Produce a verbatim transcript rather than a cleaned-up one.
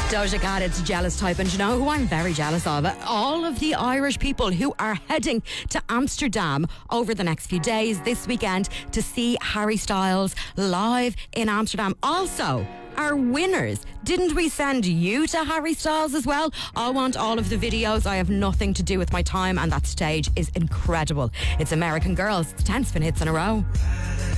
Doja Cat, it's Jealous Type. And you know who I'm very jealous of? All of the Irish people who are heading to Amsterdam over the next few days, this weekend, to see Harry Styles live in Amsterdam. Also, our winners. Didn't we send you to Harry Styles as well? I want all of the videos. I have nothing to do with my time, and that stage is incredible. It's American Girls. It's ten spin hits in a row.